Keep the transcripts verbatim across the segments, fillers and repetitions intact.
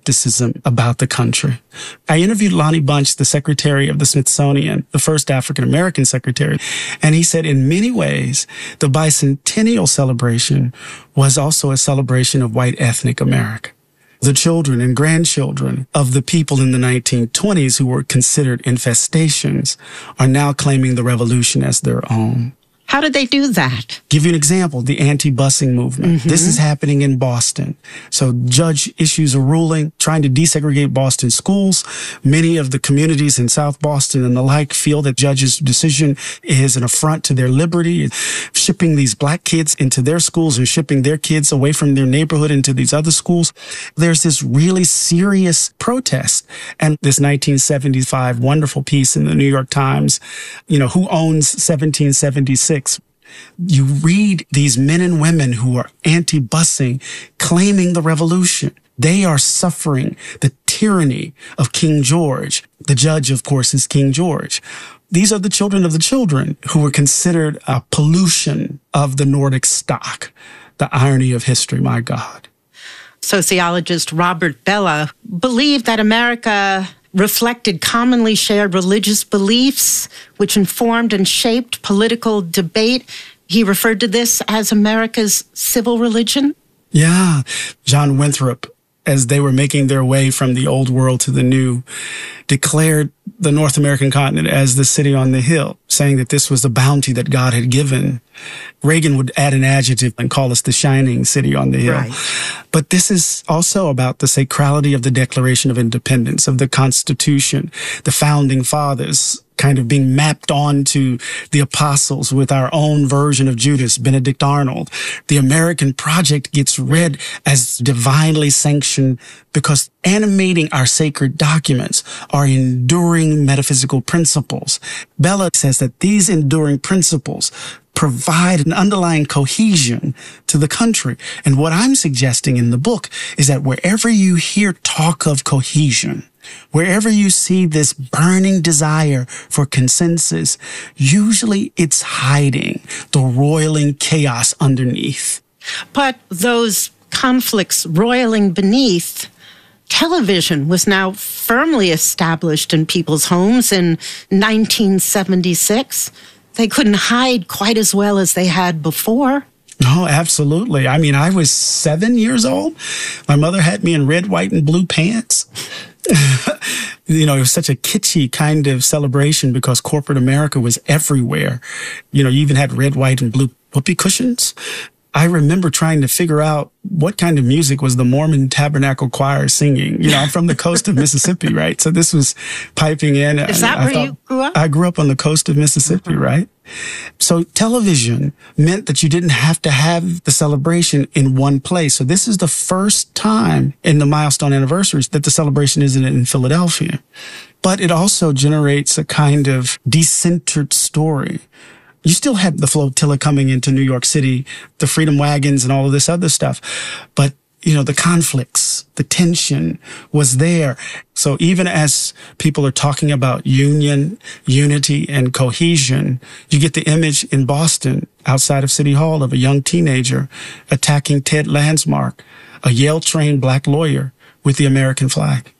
skepticism about the country. I interviewed Lonnie Bunch, the secretary of the Smithsonian, the first African-American secretary, and he said in many ways, the bicentennial celebration was also a celebration of white ethnic America. The children and grandchildren of the people in the nineteen twenties who were considered infestations are now claiming the revolution as their own. How did they do that? Give you an example, the anti-busing movement. Mm-hmm. This is happening in Boston. So judge issues a ruling trying to desegregate Boston schools. Many of the communities in South Boston and the like feel that judge's decision is an affront to their liberty, shipping these black kids into their schools and shipping their kids away from their neighborhood into these other schools. There's this really serious protest. And this nineteen seventy-five wonderful piece in the New York Times, you know, who owns seventeen seventy-six? You read these men and women who are anti-busing, claiming the revolution. They are suffering the tyranny of King George. The judge, of course, is King George. These are the children of the children who were considered a pollution of the Nordic stock. The irony of history, my God. Sociologist Robert Bellah believed that America reflected commonly shared religious beliefs, which informed and shaped political debate. He referred to this as America's civil religion. Yeah. John Winthrop, as they were making their way from the old world to the new, declared the North American continent as the city on the hill, saying that this was the bounty that God had given. Reagan would add an adjective and call us the shining city on the hill. Right. But this is also about the sacrality of the Declaration of Independence, of the Constitution, the founding fathers kind of being mapped onto the apostles with our own version of Judas, Benedict Arnold. The American project gets read as divinely sanctioned because animating our sacred documents are enduring metaphysical principles. Bellah says that these enduring principles provide an underlying cohesion to the country. And what I'm suggesting in the book is that wherever you hear talk of cohesion, wherever you see this burning desire for consensus, usually it's hiding the roiling chaos underneath. But those conflicts roiling beneath, television was now firmly established in people's homes in nineteen seventy-six. They couldn't hide quite as well as they had before. No, absolutely. I mean, I was seven years old. My mother had me in red, white, and blue pants. You know, it was such a kitschy kind of celebration because corporate America was everywhere. You know, you even had red, white, and blue whoopee cushions. I remember trying to figure out what kind of music was the Mormon Tabernacle Choir singing. You know, I'm from the coast of Mississippi, right? So this was piping in. Is that I, I where thought, you grew up? I grew up on the coast of Mississippi, mm-hmm. right? So television meant that you didn't have to have the celebration in one place. So this is the first time in the milestone anniversaries that the celebration isn't in Philadelphia. But it also generates a kind of decentered story. You still had the flotilla coming into New York City, the freedom wagons and all of this other stuff. But, you know, the conflicts, the tension was there. So even as people are talking about union, unity, and cohesion, you get the image in Boston outside of City Hall of a young teenager attacking Ted Landsmark, a Yale-trained black lawyer, with the American flag.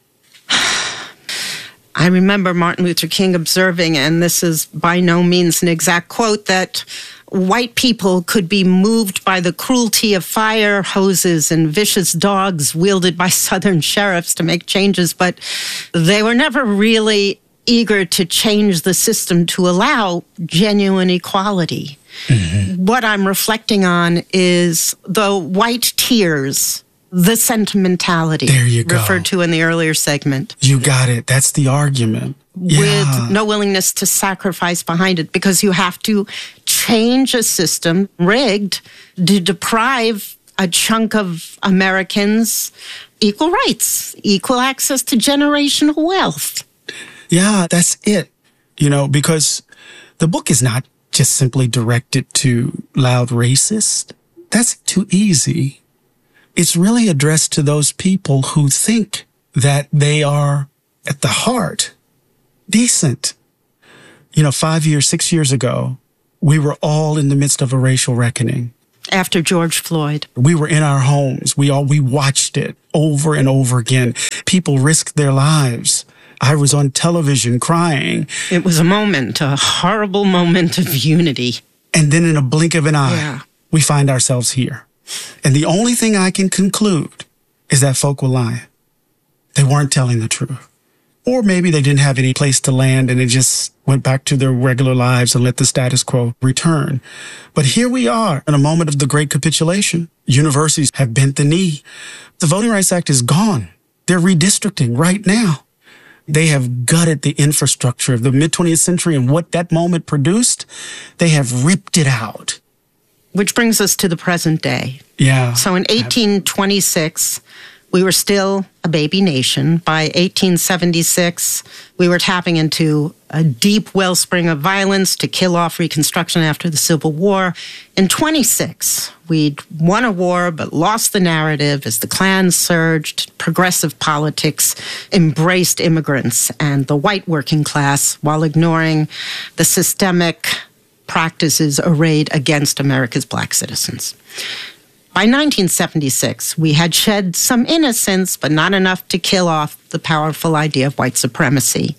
I remember Martin Luther King observing, and this is by no means an exact quote, that white people could be moved by the cruelty of fire hoses and vicious dogs wielded by Southern sheriffs to make changes, but they were never really eager to change the system to allow genuine equality. Mm-hmm. What I'm reflecting on is the white tears, the sentimentality there you go. Referred to in the earlier segment. You got it. That's the argument. With yeah. no willingness to sacrifice behind it, because you have to change a system rigged to deprive a chunk of Americans equal rights, equal access to generational wealth. Yeah, that's it. You know, because the book is not just simply directed to loud racists. That's too easy. It's really addressed to those people who think that they are at the heart decent. You know, five years, six years ago, we were all in the midst of a racial reckoning. After George Floyd. We were in our homes. We all, we watched it over and over again. people risked their lives. I was on television crying. It was a moment, a horrible moment of unity. And then in a blink of an eye, yeah. we find ourselves here. And the only thing I can conclude is that folk were lying. They weren't telling the truth. Or maybe they didn't have any place to land and they just went back to their regular lives and let the status quo return. But here we are in a moment of the great capitulation. Universities have bent the knee. The Voting Rights Act is gone. They're redistricting right now. They have gutted the infrastructure of the mid-twentieth century and what that moment produced. They have ripped it out. Which brings us to the present day. Yeah. So in eighteen twenty-six, we were still a baby nation. By eighteen seventy-six, we were tapping into a deep wellspring of violence to kill off Reconstruction after the Civil War. In twenty-six, we'd won a war but lost the narrative as the Klan surged. Progressive politics embraced immigrants and the white working class while ignoring the systemic practices arrayed against America's black citizens. By nineteen seventy-six, we had shed some innocence, but not enough to kill off the powerful idea of white supremacy.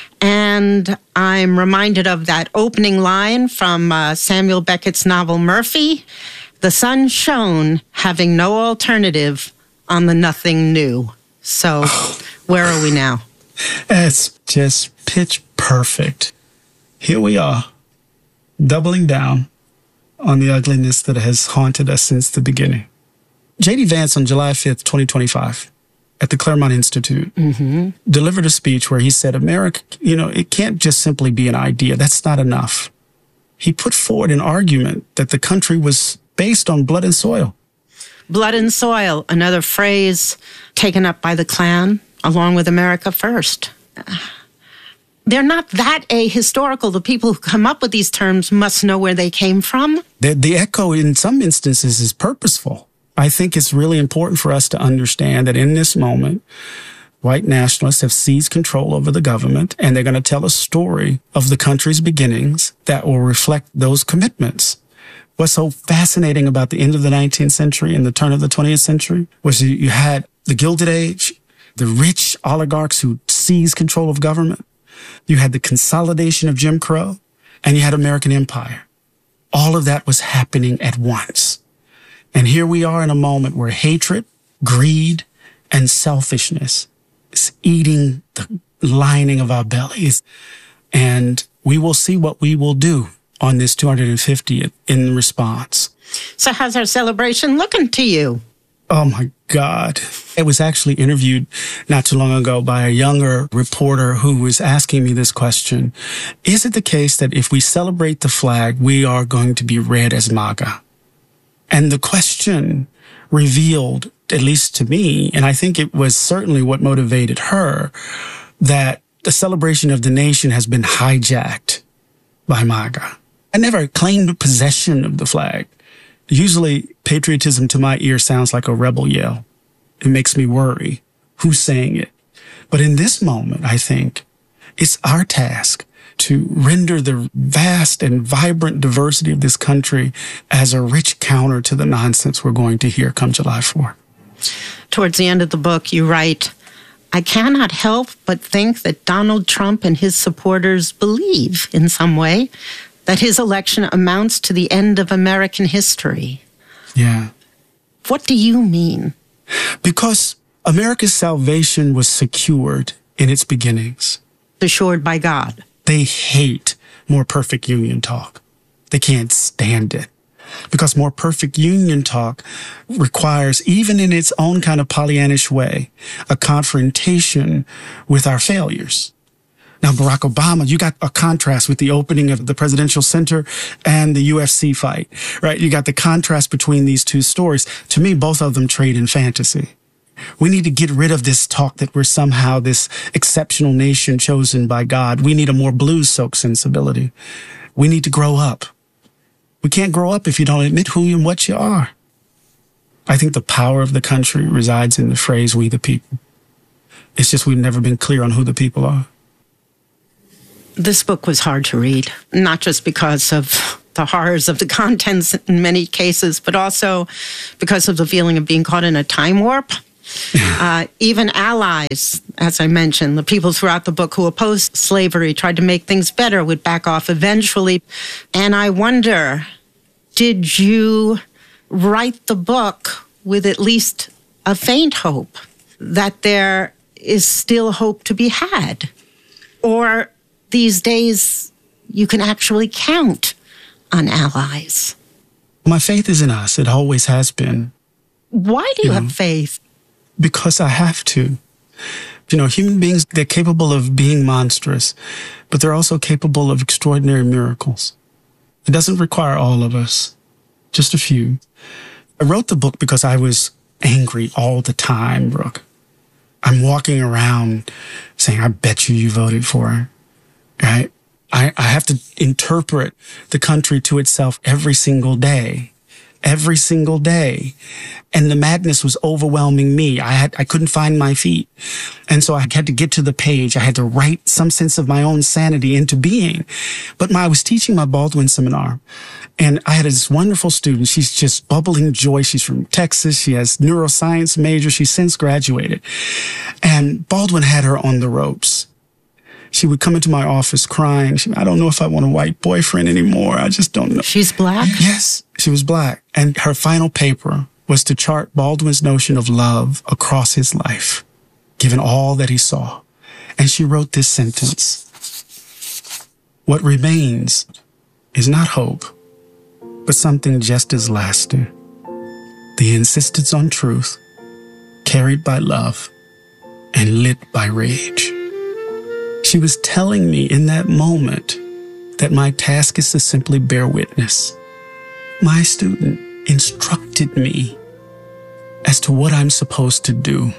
And I'm reminded of that opening line from uh, Samuel Beckett's novel Murphy. The sun shone, having no alternative on the nothing new. So where are we now? It's just pitch perfect. Here we are, doubling down on the ugliness that has haunted us since the beginning. J D Vance on July fifth, twenty twenty-five, at the Claremont Institute, mm-hmm. delivered a speech where he said, America, you know, it can't just simply be an idea. That's not enough. He put forward an argument that the country was based on blood and soil. Blood and soil, another phrase taken up by the Klan, along with America First. They're not that ahistorical. The people who come up with these terms must know where they came from. The, the echo in some instances is purposeful. I think it's really important for us to understand that in this moment, white nationalists have seized control over the government, and they're going to tell a story of the country's beginnings that will reflect those commitments. What's so fascinating about the end of the nineteenth century and the turn of the twentieth century was you, you had the Gilded Age, the rich oligarchs who seized control of government. You had the consolidation of Jim Crow, and you had American empire. All of that was happening at once. And here we are in a moment where hatred, greed, and selfishness is eating the lining of our bellies. And we will see what we will do on this two hundred fiftieth in response. So how's our celebration looking to you? Oh, my God. I was actually interviewed not too long ago by a younger reporter who was asking me this question. Is it the case that if we celebrate the flag, we are going to be read as MAGA? And the question revealed, at least to me, and I think it was certainly what motivated her, that the celebration of the nation has been hijacked by MAGA. I never claimed possession of the flag. Usually, patriotism to my ear sounds like a rebel yell. It makes me worry. Who's saying it? But in this moment, I think it's our task to render the vast and vibrant diversity of this country as a rich counter to the nonsense we're going to hear come July fourth. Towards the end of the book, you write, I cannot help but think that Donald Trump and his supporters believe in some way that his election amounts to the end of American history. Yeah. What do you mean? Because America's salvation was secured in its beginnings. Assured by God. They hate more perfect union talk. They can't stand it. Because more perfect union talk requires, even in its own kind of Pollyannish way, a confrontation with our failures. Now, Barack Obama, you got a contrast with the opening of the presidential center and the U F C fight, right? You got the contrast between these two stories. To me, both of them trade in fantasy. We need to get rid of this talk that we're somehow this exceptional nation chosen by God. We need a more blues-soaked sensibility. We need to grow up. We can't grow up if you don't admit who and what you are. I think the power of the country resides in the phrase, we the people. It's just we've never been clear on who the people are. This book was hard to read, not just because of the horrors of the contents in many cases, but also because of the feeling of being caught in a time warp. Uh, even allies, as I mentioned, the people throughout the book who opposed slavery, tried to make things better, would back off eventually. And I wonder, did you write the book with at least a faint hope that there is still hope to be had? Or these days you can actually count on allies? My faith is in us. It always has been. Why do you, you have know, faith? Because I have to. You know, human beings, they're capable of being monstrous, but they're also capable of extraordinary miracles. It doesn't require all of us, just a few. I wrote the book because I was angry all the time, Brooke. I'm walking around saying, I bet you you voted for her, right? I, I have to interpret the country to itself every single day, every single day. And the madness was overwhelming me. I had, I couldn't find my feet. And so I had to get to the page. I had to write some sense of my own sanity into being. But my, I was teaching my Baldwin seminar, and I had this wonderful student. She's just bubbling joy. She's from Texas. She has neuroscience major. She's since graduated. And Baldwin had her on the ropes. She would come into my office crying. She, I don't know if I want a white boyfriend anymore. I just don't know. She's black? Yes, she was black. And her final paper was to chart Baldwin's notion of love across his life, given all that he saw. And she wrote this sentence: what remains is not hope, but something just as lasting. The insistence on truth, carried by love and lit by rage. She was telling me in that moment that my task is to simply bear witness. My student instructed me as to what I'm supposed to do.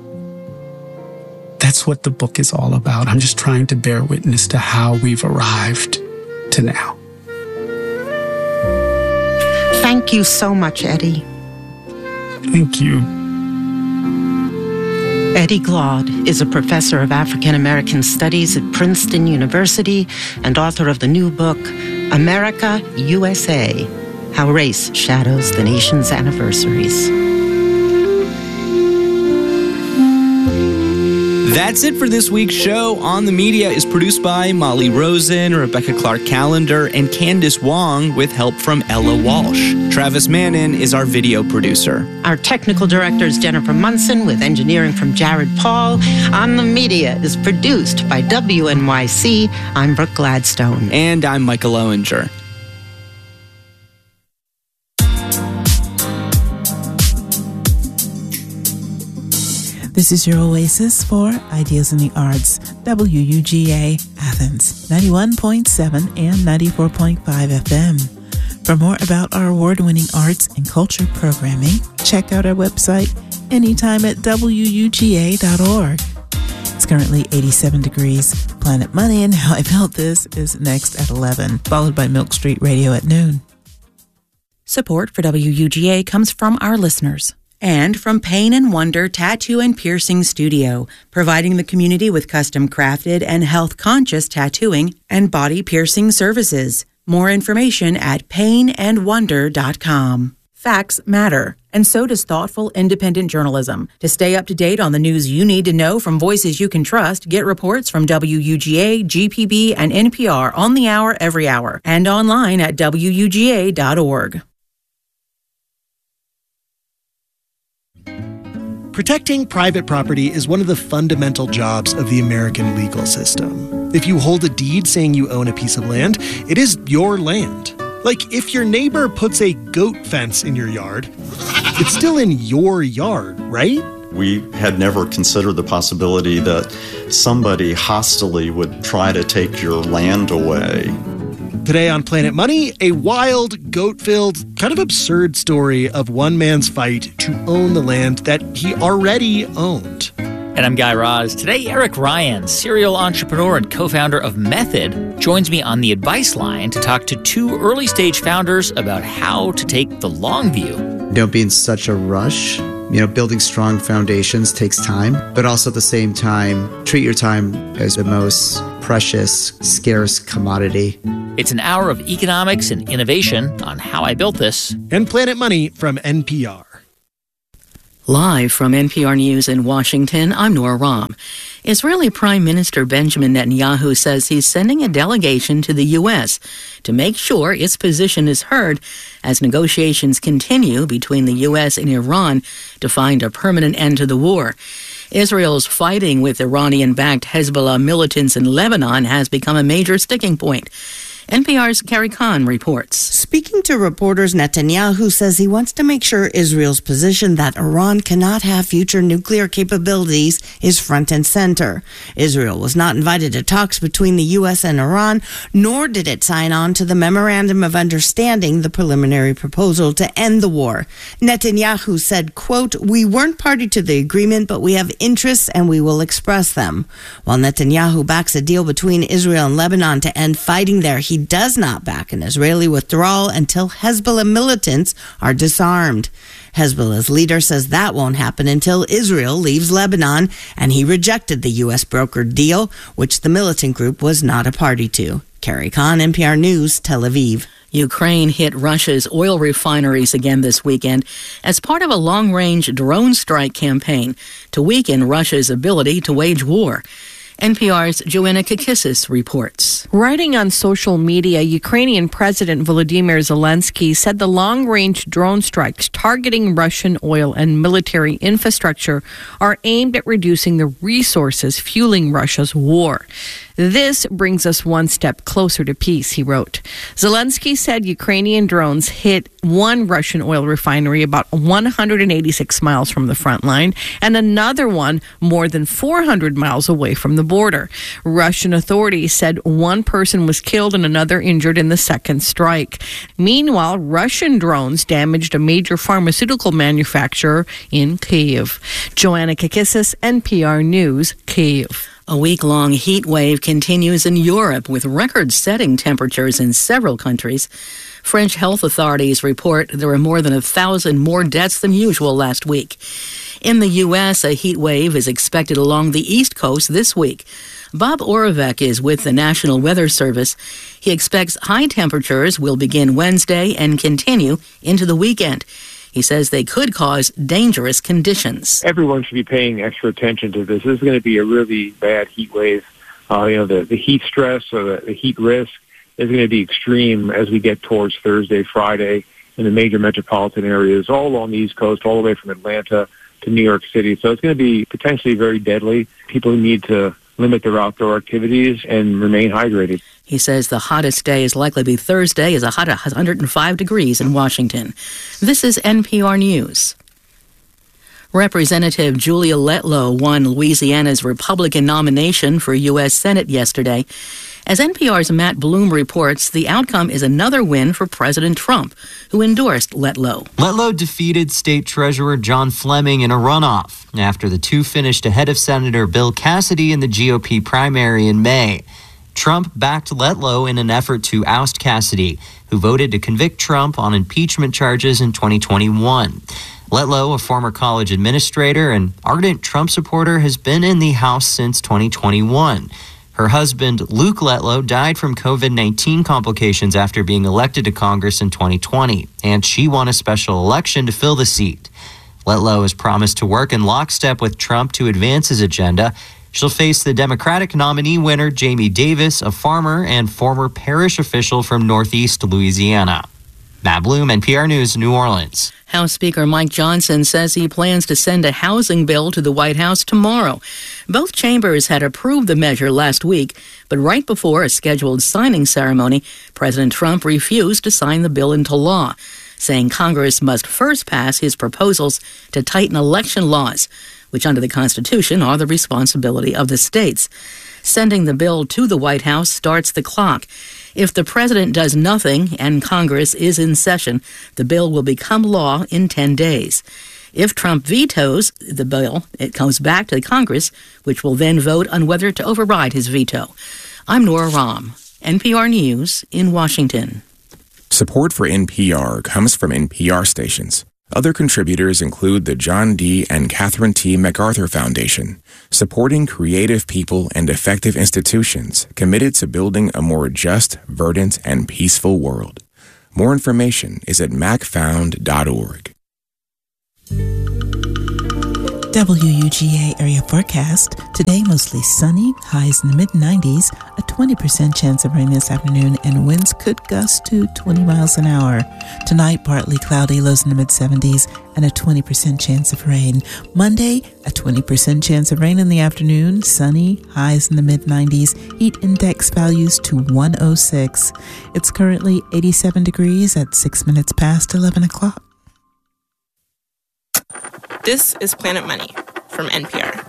That's what the book is all about. I'm just trying to bear witness to how we've arrived to now. Thank you so much, Eddie. Thank you. Eddie Glaude is a professor of African American Studies at Princeton University and author of the new book, America, U S A, How Race Shadows the Nation's Anniversaries. That's it for this week's show. On the Media is produced by Molly Rosen, Rebecca Clark-Callender, and Candace Wong with help from Ella Walsh. Travis Mannin is our video producer. Our technical director is Jennifer Munson with engineering from Jared Paul. On the Media is produced by W N Y C. I'm Brooke Gladstone. And I'm Michael Owinger. This is your oasis for ideas in the arts. W U G A Athens, ninety-one point seven and ninety-four point five F M. For more about our award-winning arts and culture programming, check out our website anytime at W U G A dot org. It's currently eighty-seven degrees. Planet Money and How I Built This is next at eleven, followed by Milk Street Radio at noon. Support for W U G A comes from our listeners. And from Pain and Wonder Tattoo and Piercing Studio, providing the community with custom-crafted and health-conscious tattooing and body piercing services. More information at pain and wonder dot com. Facts matter, and so does thoughtful, independent journalism. To stay up to date on the news you need to know from voices you can trust, get reports from W U G A, G P B, and N P R on the hour every hour, and online at W U G A dot org. Protecting private property is one of the fundamental jobs of the American legal system. If you hold a deed saying you own a piece of land, it is your land. Like if your neighbor puts a goat fence in your yard, it's still in your yard, right? We had never considered the possibility that somebody hostilely would try to take your land away. Today on Planet Money, a wild, goat-filled, kind of absurd story of one man's fight to own the land that he already owned. And I'm Guy Raz. Today, Eric Ryan, serial entrepreneur and co-founder of Method, joins me on the advice line to talk to two early-stage founders about how to take the long view. Don't be in such a rush. You know, building strong foundations takes time, but also at the same time, treat your time as the most precious, scarce commodity. It's an hour of economics and innovation on How I Built This. And Planet Money from N P R. Live from N P R News in Washington, I'm Nora Rahm. Israeli Prime Minister Benjamin Netanyahu says he's sending a delegation to the U S to make sure its position is heard as negotiations continue between the U S and Iran to find a permanent end to the war. Israel's fighting with Iranian-backed Hezbollah militants in Lebanon has become a major sticking point. N P R's Carrie Kahn reports. Speaking to reporters, Netanyahu says he wants to make sure Israel's position that Iran cannot have future nuclear capabilities is front and center. Israel was not invited to talks between the U S and Iran, nor did it sign on to the Memorandum of Understanding, the preliminary proposal to end the war. Netanyahu said, quote, "We weren't party to the agreement, but we have interests and we will express them." While Netanyahu backs a deal between Israel and Lebanon to end fighting there, he does not back an Israeli withdrawal until Hezbollah militants are disarmed. Hezbollah's leader says that won't happen until Israel leaves Lebanon, and he rejected the U S brokered deal, which the militant group was not a party to. Carrie Kahn, N P R News, Tel Aviv. Ukraine hit Russia's oil refineries again this weekend as part of a long-range drone strike campaign to weaken Russia's ability to wage war. N P R's Joanna Kakissis reports. Writing on social media, Ukrainian President Volodymyr Zelensky said the long-range drone strikes targeting Russian oil and military infrastructure are aimed at reducing the resources fueling Russia's war. This brings us one step closer to peace, he wrote. Zelensky said Ukrainian drones hit one Russian oil refinery about one hundred eighty-six miles from the front line and another one more than four hundred miles away from the border. Russian authorities said one person was killed and another injured in the second strike. Meanwhile, Russian drones damaged a major pharmaceutical manufacturer in Kyiv. Joanna Kakissis, N P R News, Kyiv. A week-long heat wave continues in Europe with record-setting temperatures in several countries. French health authorities report there were more than a thousand more deaths than usual last week. In the U S, a heat wave is expected along the East Coast this week. Bob Oravec is with the National Weather Service. He expects high temperatures will begin Wednesday and continue into the weekend. He says they could cause dangerous conditions. Everyone should be paying extra attention to this. This is going to be a really bad heat wave. Uh, you know, the, the heat stress or the, the heat risk is going to be extreme as we get towards Thursday, Friday in the major metropolitan areas, all along the East Coast, all the way from Atlanta to New York City. So it's going to be potentially very deadly. People need to limit their outdoor activities and remain hydrated. He says the hottest day is likely to be Thursday, as a hot one hundred five degrees in Washington. This is N P R News. Representative Julia Letlow won Louisiana's Republican nomination for U S Senate yesterday. As N P R's Matt Bloom reports, the outcome is another win for President Trump, who endorsed Letlow. Letlow defeated State Treasurer John Fleming in a runoff after the two finished ahead of Senator Bill Cassidy in the G O P primary in May. Trump backed Letlow in an effort to oust Cassidy, who voted to convict Trump on impeachment charges in twenty twenty-one. Letlow, a former college administrator and ardent Trump supporter, has been in the House since twenty twenty-one. Her husband, Luke Letlow, died from covid nineteen complications after being elected to Congress in twenty twenty, and she won a special election to fill the seat. Letlow has promised to work in lockstep with Trump to advance his agenda. She'll face the Democratic nominee winner, Jamie Davis, a farmer and former parish official from Northeast Louisiana. Matt Bloom, N P R News, New Orleans. House Speaker Mike Johnson says he plans to send a housing bill to the White House tomorrow. Both chambers had approved the measure last week, but right before a scheduled signing ceremony, President Trump refused to sign the bill into law, saying Congress must first pass his proposals to tighten election laws, which under the Constitution are the responsibility of the states. Sending the bill to the White House starts the clock. If the president does nothing and Congress is in session, the bill will become law in ten days. If Trump vetoes the bill, it comes back to Congress, which will then vote on whether to override his veto. I'm Nora Rahm, N P R News in Washington. Support for N P R comes from N P R stations. Other contributors include the John D. and Catherine T. MacArthur Foundation, supporting creative people and effective institutions committed to building a more just, verdant, and peaceful world. More information is at mac found dot org. W U G A area forecast. Today, mostly sunny, highs in the mid nineties, a twenty percent chance of rain this afternoon, and winds could gust to twenty miles an hour. Tonight, partly cloudy, lows in the mid seventies, and a twenty percent chance of rain. Monday, a twenty percent chance of rain in the afternoon, sunny, highs in the mid nineties, heat index values to one oh six. It's currently eighty-seven degrees at six minutes past eleven o'clock. This is Planet Money from N P R.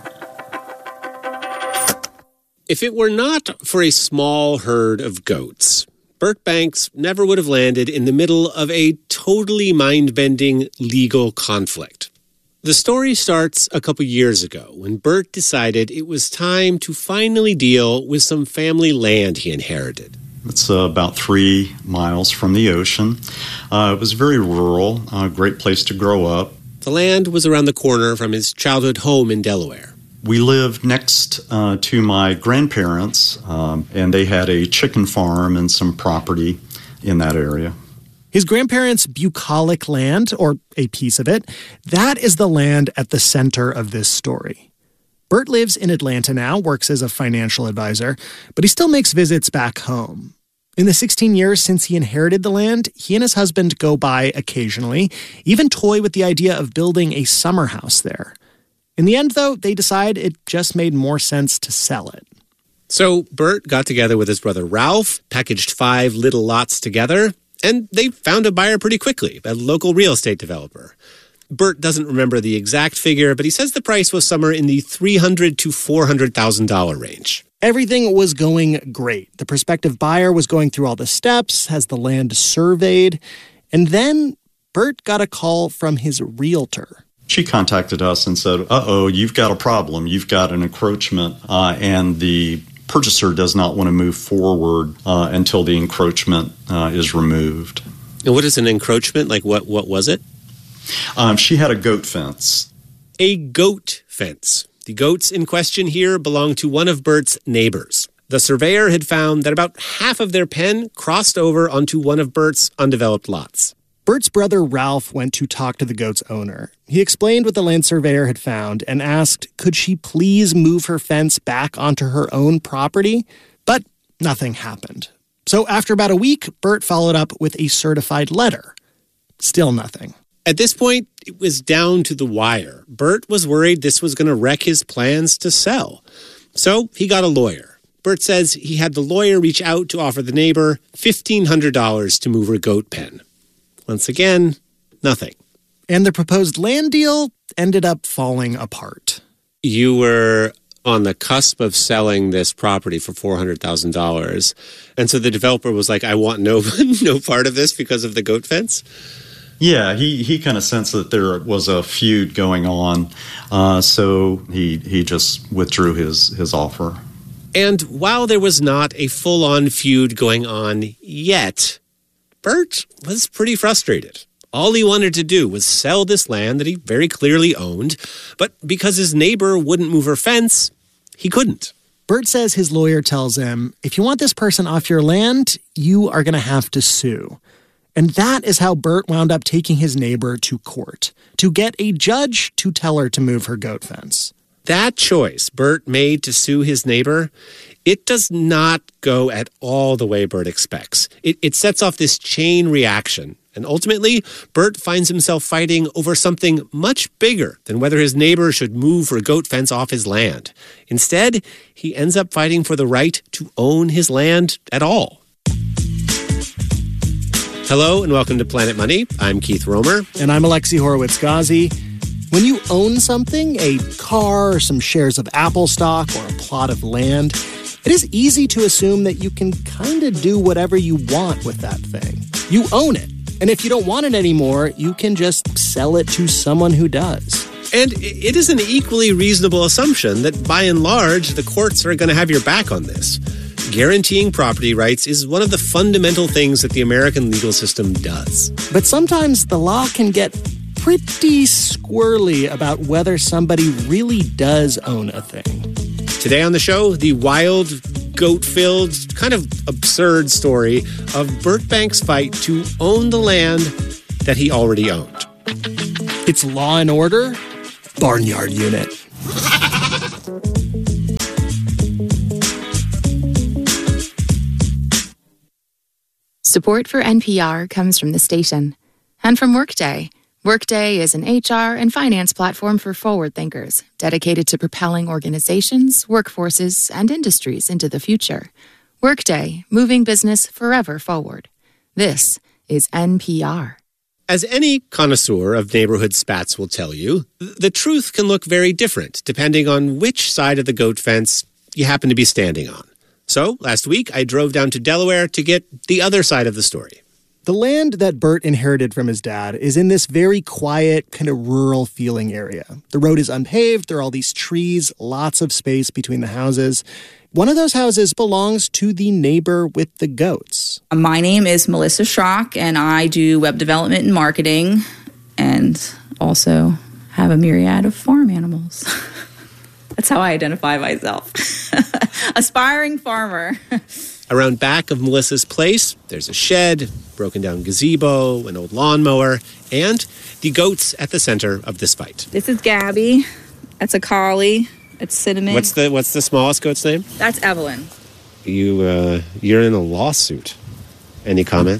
If it were not for a small herd of goats, Burt Banks never would have landed in the middle of a totally mind-bending legal conflict. The story starts a couple years ago when Burt decided it was time to finally deal with some family land he inherited. It's uh, about three miles from the ocean. Uh, it was very rural, a great place to grow up. The land was around the corner from his childhood home in Delaware. We lived next uh, to my grandparents, um, and they had a chicken farm and some property in that area. His grandparents' bucolic land, or a piece of it, that is the land at the center of this story. Burt lives in Atlanta now, works as a financial advisor, but he still makes visits back home. In the sixteen years since he inherited the land, he and his husband go by occasionally, even toy with the idea of building a summer house there. In the end, though, they decide it just made more sense to sell it. So Burt got together with his brother Ralph, packaged five little lots together, and they found a buyer pretty quickly, a local real estate developer. Burt doesn't remember the exact figure, but he says the price was somewhere in the three hundred thousand to four hundred thousand dollars range. Everything was going great. The prospective buyer was going through all the steps, has the land surveyed, and then Burt got a call from his realtor. She contacted us and said, uh-oh, you've got a problem. You've got an encroachment, uh, and the purchaser does not want to move forward uh, until the encroachment uh, is removed. And what is an encroachment? Like, what, what was it? Um, she had a goat fence. A goat fence. The goats in question here belong to one of Burt's neighbors. The surveyor had found that about half of their pen crossed over onto one of Burt's undeveloped lots. Burt's brother Ralph went to talk to the goat's owner. He explained what the land surveyor had found and asked, could she please move her fence back onto her own property? But nothing happened. So after about a week, Burt followed up with a certified letter. Still nothing. At this point, it was down to the wire. Burt was worried this was going to wreck his plans to sell. So he got a lawyer. Burt says he had the lawyer reach out to offer the neighbor fifteen hundred dollars to move her goat pen. Once again, nothing. And the proposed land deal ended up falling apart. You were on the cusp of selling this property for four hundred thousand dollars. And so the developer was like, I want no, no part of this because of the goat fence? Yeah, he, he kind of sensed that there was a feud going on, uh, so he he just withdrew his, his offer. And while there was not a full-on feud going on yet, Burt was pretty frustrated. All he wanted to do was sell this land that he very clearly owned, but because his neighbor wouldn't move her fence, he couldn't. Burt says his lawyer tells him, if you want this person off your land, you are going to have to sue. And that is how Burt wound up taking his neighbor to court, to get a judge to tell her to move her goat fence. That choice Burt made to sue his neighbor, it does not go at all the way Burt expects. It, it sets off this chain reaction. And ultimately, Burt finds himself fighting over something much bigger than whether his neighbor should move her goat fence off his land. Instead, he ends up fighting for the right to own his land at all. Hello and welcome to Planet Money. I'm Keith Romer. And I'm Alexi Horowitz-Ghazi. When you own something, a car or some shares of Apple stock or a plot of land, it is easy to assume that you can kind of do whatever you want with that thing. You own it. And if you don't want it anymore, you can just sell it to someone who does. And it is an equally reasonable assumption that by and large, the courts are going to have your back on this. Guaranteeing property rights is one of the fundamental things that the American legal system does. But sometimes the law can get pretty squirrely about whether somebody really does own a thing. Today on the show, the wild, goat-filled, kind of absurd story of Burt Banks' fight to own the land that he already owned. It's Law and Order, barnyard unit. Support for N P R comes from the station and from Workday. Workday is an H R and finance platform for forward thinkers, dedicated to propelling organizations, workforces, and industries into the future. Workday, moving business forever forward. This is N P R. As any connoisseur of neighborhood spats will tell you, the truth can look very different depending on which side of the goat fence you happen to be standing on. So, last week, I drove down to Delaware to get the other side of the story. The land that Bert inherited from his dad is in this very quiet, kind of rural-feeling area. The road is unpaved, there are all these trees, lots of space between the houses. One of those houses belongs to the neighbor with the goats. My name is Melissa Schrock, and I do web development and marketing, and also have a myriad of farm animals. That's how I identify myself. Aspiring farmer. Around back of Melissa's place, there's a shed, broken down gazebo, an old lawnmower, and the goats at the center of this fight. This is Gabby. That's a collie. It's Cinnamon. What's the what's the smallest goat's name? That's Evelyn. You uh, you're in a lawsuit. Any comment?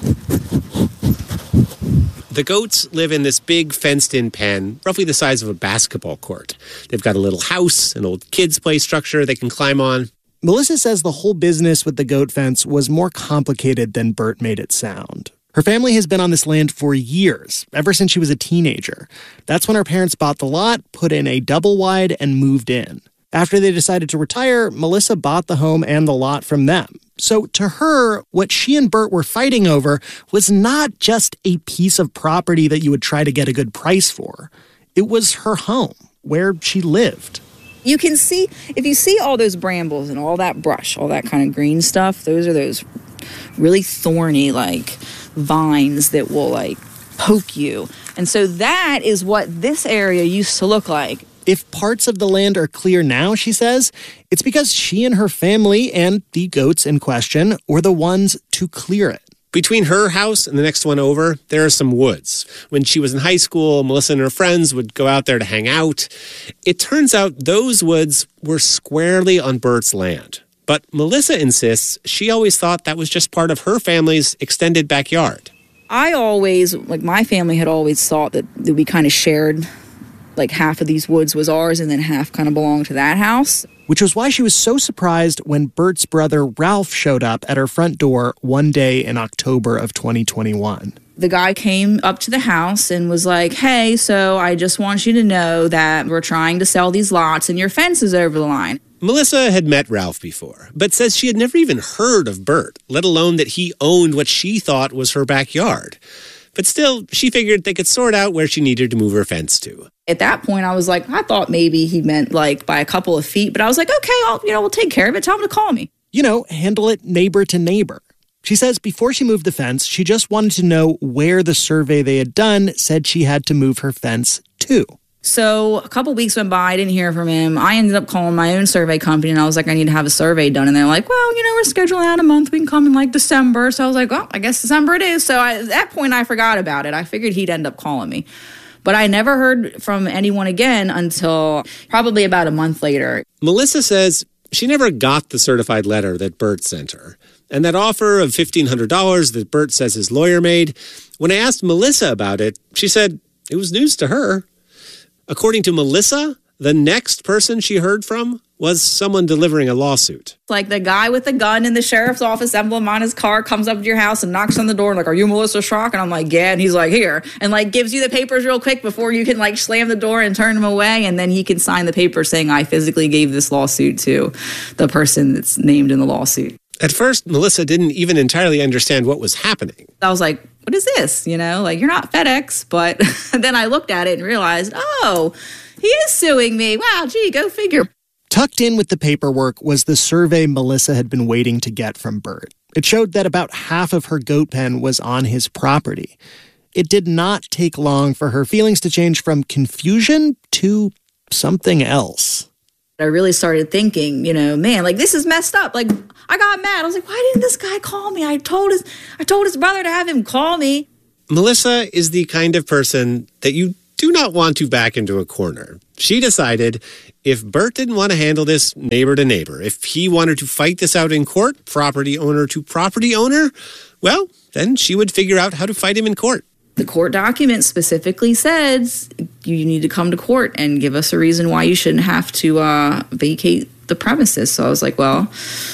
The goats live in this big fenced-in pen, roughly the size of a basketball court. They've got a little house, an old kids' play structure they can climb on. Melissa says the whole business with the goat fence was more complicated than Bert made it sound. Her family has been on this land for years, ever since she was a teenager. That's when her parents bought the lot, put in a double-wide, and moved in. After they decided to retire, Melissa bought the home and the lot from them. So to her, what she and Bert were fighting over was not just a piece of property that you would try to get a good price for. It was her home, where she lived. You can see, if you see all those brambles and all that brush, all that kind of green stuff, those are those really thorny, like, vines that will, like, poke you. And so that is what this area used to look like. If parts of the land are clear now, she says, it's because she and her family and the goats in question were the ones to clear it. Between her house and the next one over, there are some woods. When she was in high school, Melissa and her friends would go out there to hang out. It turns out those woods were squarely on Bert's land. But Melissa insists she always thought that was just part of her family's extended backyard. I always, like my family had always thought that, that we kind of shared, like half of these woods was ours and then half kind of belonged to that house. Which was why she was so surprised when Bert's brother Ralph showed up at her front door one day in October of twenty twenty-one. The guy came up to the house and was like, hey, so I just want you to know that we're trying to sell these lots and your fence is over the line. Melissa had met Ralph before, but says she had never even heard of Bert, let alone that he owned what she thought was her backyard. But still, she figured they could sort out where she needed to move her fence to. At that point, I was like, I thought maybe he meant like by a couple of feet, but I was like, okay, I'll, you know, we'll take care of it. Tell him to call me. You know, handle it neighbor to neighbor. She says before she moved the fence, she just wanted to know where the survey they had done said she had to move her fence to. So a couple weeks went by, I didn't hear from him. I ended up calling my own survey company, and I was like, I need to have a survey done. And they're like, well, you know, we're scheduling out a month. We can come in like December. So I was like, well, I guess December it is. So I, at that point, I forgot about it. I figured he'd end up calling me. But I never heard from anyone again until probably about a month later. Melissa says she never got the certified letter that Bert sent her. And that offer of fifteen hundred dollars that Bert says his lawyer made, when I asked Melissa about it, she said it was news to her. According to Melissa, the next person she heard from was someone delivering a lawsuit. Like the guy with the gun in the sheriff's office emblem on his car comes up to your house and knocks on the door and like, are you Melissa Schrock? And I'm like, yeah. And he's like, here. And like gives you the papers real quick before you can like slam the door and turn him away. And then he can sign the paper saying, I physically gave this lawsuit to the person that's named in the lawsuit. At first, Melissa didn't even entirely understand what was happening. I was like, what is this? You know, like you're not FedEx. But then I looked at it and realized, oh, he is suing me. Wow, gee, go figure. Tucked in with the paperwork was the survey Melissa had been waiting to get from Bert. It showed that about half of her goat pen was on his property. It did not take long for her feelings to change from confusion to something else. I really started thinking, you know, man, like this is messed up. Like I got mad. I was like, why didn't this guy call me? I told his I told his brother to have him call me. Melissa is the kind of person that you do not want to back into a corner. She decided if Bert didn't want to handle this neighbor to neighbor, if he wanted to fight this out in court, property owner to property owner, well, then she would figure out how to fight him in court. The court document specifically says you need to come to court and give us a reason why you shouldn't have to uh, vacate the premises. So I was like, well,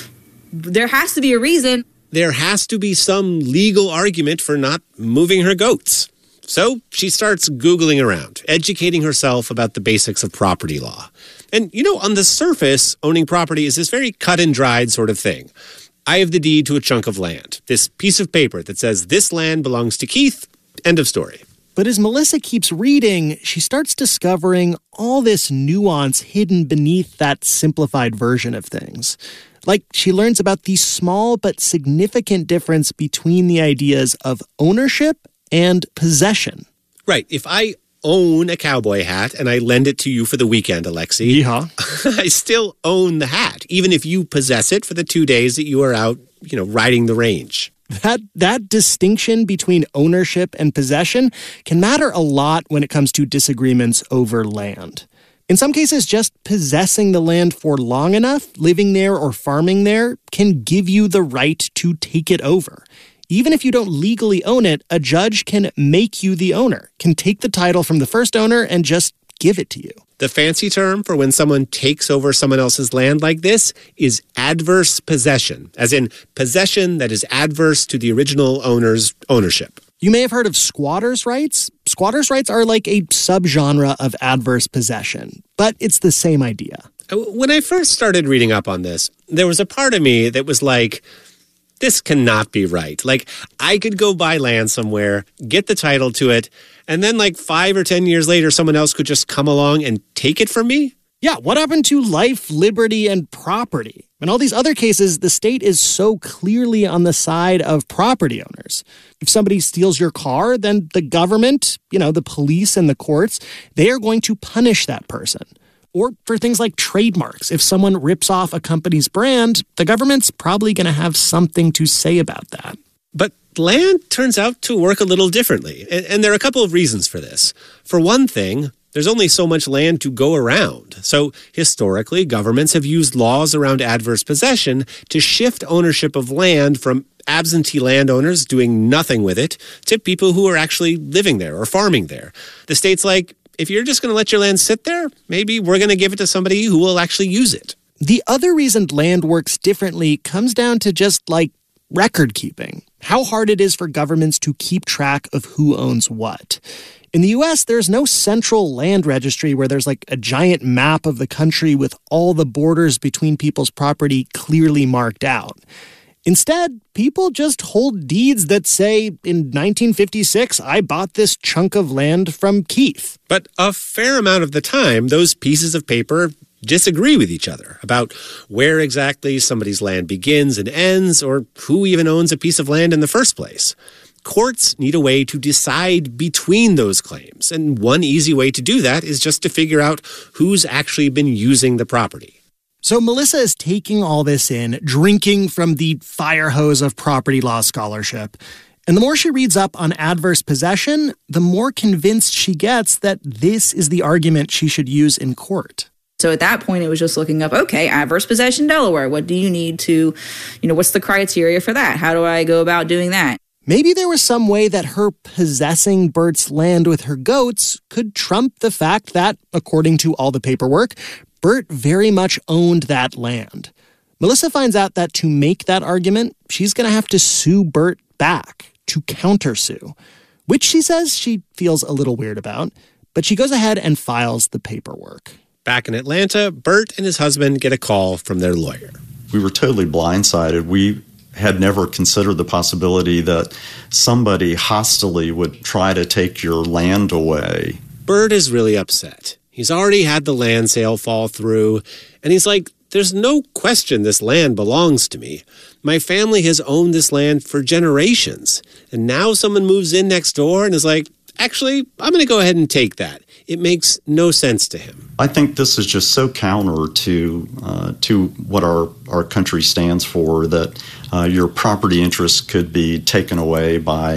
there has to be a reason. There has to be some legal argument for not moving her goats. So she starts Googling around, educating herself about the basics of property law. And, you know, on the surface, owning property is this very cut and dried sort of thing. I have the deed to a chunk of land, this piece of paper that says this land belongs to Keith, end of story. But as Melissa keeps reading, she starts discovering all this nuance hidden beneath that simplified version of things. Like, she learns about the small but significant difference between the ideas of ownership and possession. Right. If I own a cowboy hat and I lend it to you for the weekend, Alexi, Yeehaw. I still own the hat, even if you possess it for the two days that you are out, you know, riding the range. That that distinction between ownership and possession can matter a lot when it comes to disagreements over land. In some cases, just possessing the land for long enough, living there or farming there, can give you the right to take it over. Even if you don't legally own it, a judge can make you the owner, can take the title from the first owner and just give it to you. The fancy term for when someone takes over someone else's land like this is adverse possession, as in possession that is adverse to the original owner's ownership. You may have heard of squatters' rights. Squatters' rights are like a subgenre of adverse possession, but it's the same idea. When I first started reading up on this, there was a part of me that was like, this cannot be right. Like, I could go buy land somewhere, get the title to it, and then like five or ten years later, someone else could just come along and take it from me? Yeah, what happened to life, liberty, and property? In all these other cases, the state is so clearly on the side of property owners. If somebody steals your car, then the government, you know, the police and the courts, they are going to punish that person. Or for things like trademarks, if someone rips off a company's brand, the government's probably going to have something to say about that. But land turns out to work a little differently, and, and there are a couple of reasons for this. For one thing, there's only so much land to go around. So historically, governments have used laws around adverse possession to shift ownership of land from absentee landowners doing nothing with it to people who are actually living there or farming there. The state's like, if you're just going to let your land sit there, maybe we're going to give it to somebody who will actually use it. The other reason land works differently comes down to just, like, record keeping. How hard it is for governments to keep track of who owns what. In the U S, there's no central land registry where there's like a giant map of the country with all the borders between people's property clearly marked out. Instead, people just hold deeds that say, in nineteen fifty-six, I bought this chunk of land from Keith. But a fair amount of the time, those pieces of paper disagree with each other about where exactly somebody's land begins and ends, or who even owns a piece of land in the first place. Courts need a way to decide between those claims, and one easy way to do that is just to figure out who's actually been using the property. So Melissa is taking all this in, drinking from the fire hose of property law scholarship. And the more she reads up on adverse possession, the more convinced she gets that this is the argument she should use in court. So at that point, it was just looking up, okay, adverse possession Delaware. What do you need to, you know, what's the criteria for that? How do I go about doing that? Maybe there was some way that her possessing Bert's land with her goats could trump the fact that, according to all the paperwork, Bert very much owned that land. Melissa finds out that to make that argument, she's going to have to sue Bert back, to countersue, which she says she feels a little weird about, but she goes ahead and files the paperwork. Back in Atlanta, Bert and his husband get a call from their lawyer. We were totally blindsided. We had never considered the possibility that somebody hostily would try to take your land away. Bert is really upset. He's already had the land sale fall through, and he's like, there's no question this land belongs to me. My family has owned this land for generations, and now someone moves in next door and is like, actually, I'm going to go ahead and take that. It makes no sense to him. I think this is just so counter to uh, to what our, our country stands for, that uh, your property interests could be taken away by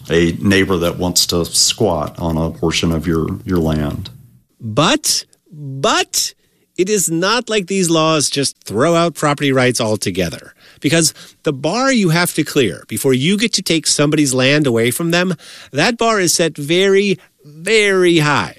a neighbor that wants to squat on a portion of your, your land. But, but... it is not like these laws just throw out property rights altogether, because the bar you have to clear before you get to take somebody's land away from them, that bar is set very, very high.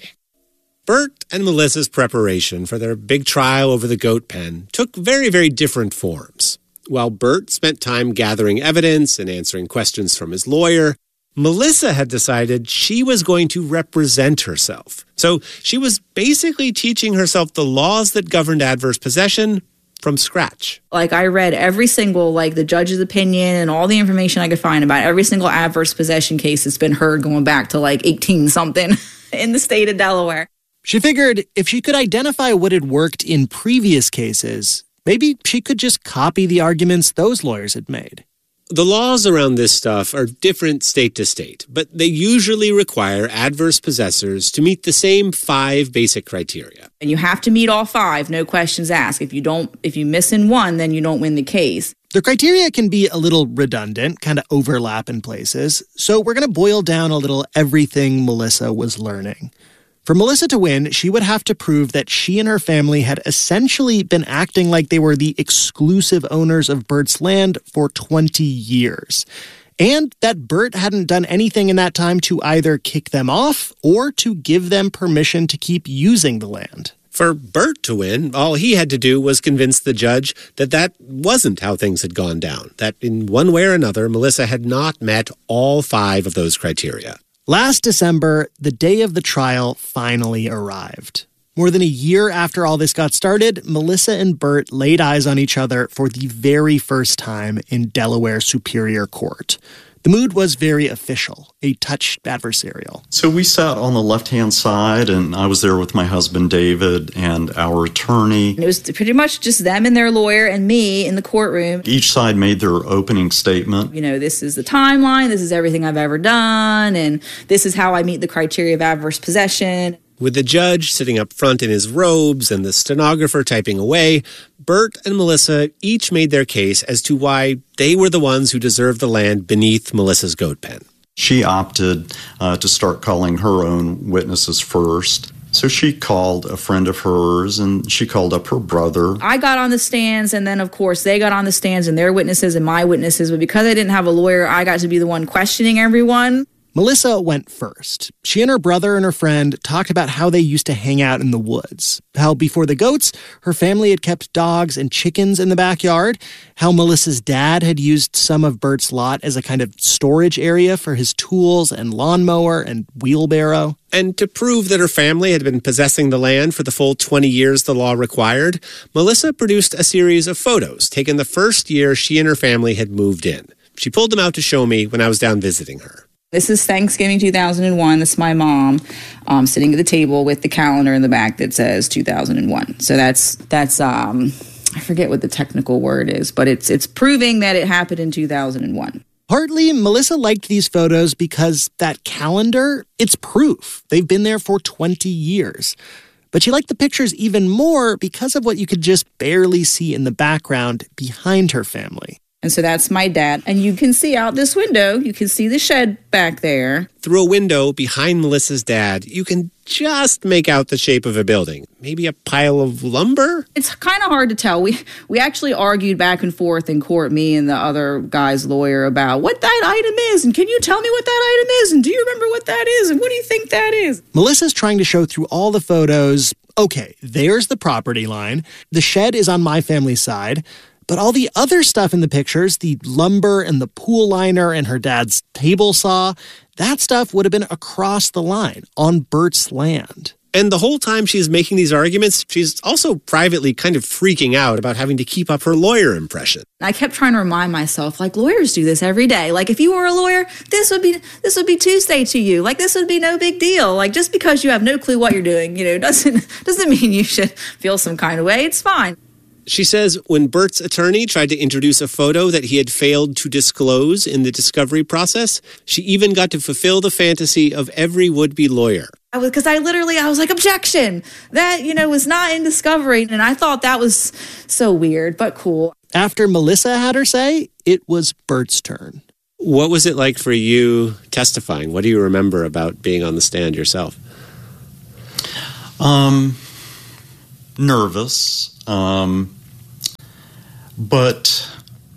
Bert and Melissa's preparation for their big trial over the goat pen took very, very different forms. While Bert spent time gathering evidence and answering questions from his lawyer, Melissa had decided she was going to represent herself. So she was basically teaching herself the laws that governed adverse possession from scratch. Like, I read every single, like, the judge's opinion and all the information I could find about every single adverse possession case that's been heard going back to, like, eighteen-something in the state of Delaware. She figured if she could identify what had worked in previous cases, maybe she could just copy the arguments those lawyers had made. The laws around this stuff are different state to state, but they usually require adverse possessors to meet the same five basic criteria. And you have to meet all five, no questions asked. If you don't, if you miss in one, then you don't win the case. The criteria can be a little redundant, kind of overlap in places, so we're going to boil down a little everything Melissa was learning. For Melissa to win, she would have to prove that she and her family had essentially been acting like they were the exclusive owners of Bert's land for twenty years, and that Bert hadn't done anything in that time to either kick them off or to give them permission to keep using the land. For Bert to win, all he had to do was convince the judge that that wasn't how things had gone down, that in one way or another, Melissa had not met all five of those criteria. Last December, the day of the trial finally arrived. More than a year after all this got started, Melissa and Bert laid eyes on each other for the very first time in Delaware Superior Court. The mood was very official, a touch adversarial. So we sat on the left-hand side, and I was there with my husband, David, and our attorney. And it was pretty much just them and their lawyer and me in the courtroom. Each side made their opening statement. You know, this is the timeline, this is everything I've ever done, and this is how I meet the criteria of adverse possession. With the judge sitting up front in his robes and the stenographer typing away, Bert and Melissa each made their case as to why they were the ones who deserved the land beneath Melissa's goat pen. She opted uh, to start calling her own witnesses first. So she called a friend of hers, and she called up her brother. I got on the stands, and then, of course, they got on the stands, and their witnesses and my witnesses. But because I didn't have a lawyer, I got to be the one questioning everyone. Melissa went first. She and her brother and her friend talked about how they used to hang out in the woods, how before the goats, her family had kept dogs and chickens in the backyard, how Melissa's dad had used some of Bert's lot as a kind of storage area for his tools and lawnmower and wheelbarrow. And to prove that her family had been possessing the land for the full twenty years the law required, Melissa produced a series of photos taken the first year she and her family had moved in. She pulled them out to show me when I was down visiting her. This is Thanksgiving two thousand one. This is my mom um, sitting at the table with the calendar in the back that says two thousand one. So that's, that's um, I forget what the technical word is, but it's it's proving that it happened in two thousand one. Partly, Melissa liked these photos because that calendar, it's proof. They've been there for twenty years. But she liked the pictures even more because of what you could just barely see in the background behind her family. And so that's my dad. And you can see out this window, you can see the shed back there. Through a window behind Melissa's dad, you can just make out the shape of a building. Maybe a pile of lumber? It's kind of hard to tell. We we actually argued back and forth in court, me and the other guy's lawyer, about what that item is. And can you tell me what that item is? And do you remember what that is? And what do you think that is? Melissa's trying to show through all the photos, okay, there's the property line. The shed is on my family's side. But all the other stuff in the pictures, the lumber and the pool liner and her dad's table saw, that stuff would have been across the line on Bert's land. And the whole time she's making these arguments, she's also privately kind of freaking out about having to keep up her lawyer impression. I kept trying to remind myself, like, lawyers do this every day. Like, if you were a lawyer, this would be this would be Tuesday to you. Like, this would be no big deal. Like, just because you have no clue what you're doing, you know, doesn't doesn't mean you should feel some kind of way. It's fine. She says when Bert's attorney tried to introduce a photo that he had failed to disclose in the discovery process, she even got to fulfill the fantasy of every would-be lawyer. I was, because I literally, I was like, objection! That, you know, was not in discovery. And I thought that was so weird, but cool. After Melissa had her say, it was Bert's turn. What was it like for you testifying? What do you remember about being on the stand yourself? Um, nervous, um, but